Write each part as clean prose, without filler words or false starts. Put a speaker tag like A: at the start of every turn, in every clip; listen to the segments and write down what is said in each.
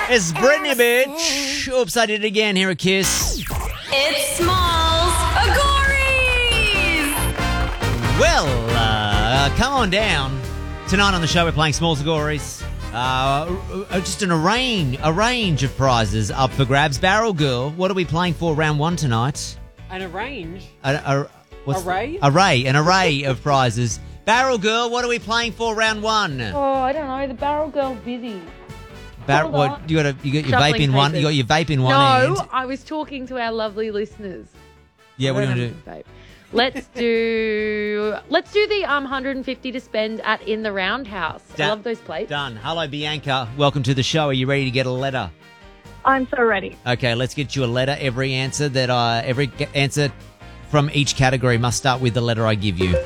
A: It's Brittany, bitch. Oops, I did it again. Here at Kiss.
B: It's Smalls Agories!
A: Well, come on down. Tonight on the show, we're playing Smalls Agories. Just a range of prizes up for grabs. Barrel Girl, what are we playing for round one tonight?
C: An arrange?
A: An
C: Array?
A: An array of prizes. Barrel Girl, what are we playing for round one?
D: Oh, I don't know. The barrel girl's busy. Hold
A: What
D: on.
A: you got your
D: Shuffling
A: vape in one.
D: papers.
A: You got your vape in one hand.
D: No, I was talking to our lovely listeners.
A: Yeah, what are you gonna do?
D: Vape. Let's do the 150 to spend at In the Roundhouse. I love those plates.
A: Done. Hello, Bianca. Welcome to the show. Are you ready to get a letter?
E: I'm so ready.
A: Okay, let's get you a letter. Every answer from each category must start with the letter I give you.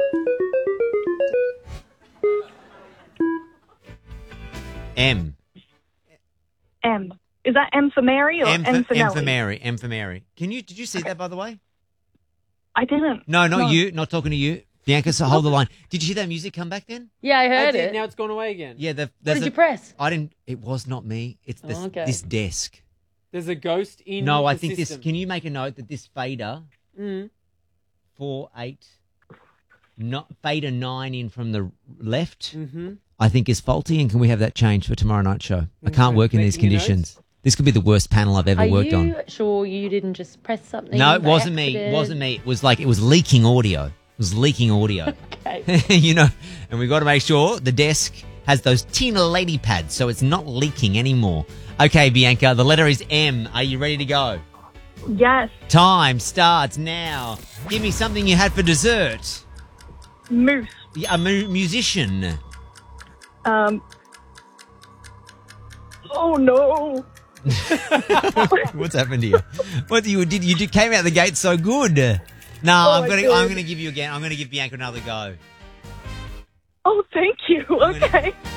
A: M.
E: M. Is that M for Mary or M for Nelly?
A: M for Mary. M for Mary. Did you see that, by the way?
E: I didn't.
A: No, not you. Not talking to you. Bianca, so hold the line. Did you hear that music come back then?
D: Yeah, I
C: I
D: heard
C: did,
D: it.
C: now it's gone away again.
A: Yeah.
D: What did you press?
A: I didn't. It was not me. It's this,
D: okay.
A: this desk.
C: There's a ghost in
A: No, I
C: the
A: think
C: system.
A: this. Can you make a note that this fader, 4-8, not fader 9 in from the left, I think is faulty. And can we have that changed for tomorrow night's show? I can't work in these
C: Making your
A: conditions. This could be the worst panel I've ever
D: Are
A: worked
D: you
A: on.
D: sure you didn't just press something?
A: No, it
D: by
A: wasn't me. It
D: accident?
A: wasn't me. It was leaking audio. It was leaking audio.
D: Okay.
A: And we've got to make sure the desk has those tin lady pads so it's not leaking anymore. Okay, Bianca, the letter is M. Are you ready to go?
E: Yes.
A: Time starts now. Give me something you had for dessert.
E: Moose.
A: Yeah, a musician.
E: Oh no.
A: What's happened to you? What you came out the gate so good. No, I'm gonna give you again. I'm gonna give Bianca another go.
E: Oh, thank you. Okay.